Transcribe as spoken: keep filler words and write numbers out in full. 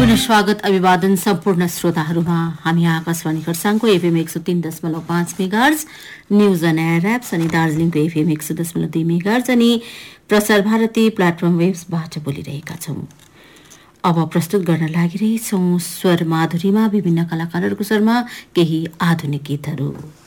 पुनः स्वागत अभिवादन सम्पूर्ण श्रोताहरूमा। हामी आकाशवाणी खरसाङको एफएम एक सौ तीन दशमलव पाँच megahertz, news on air apps अनि दार्जिलिङको एफएम एक सौ दशमलव दुई मेगाहर्ज अनि प्रसार भारती प्लेटफर्म वेब्सबाट बोलिरहेका छौँ। अब प्रस्तुत गर्न लागिरहेछौँ स्वर माधुरीमा विभिन्न कलाकारहरूको स्वरमा केही आधुनिक गीतहरू।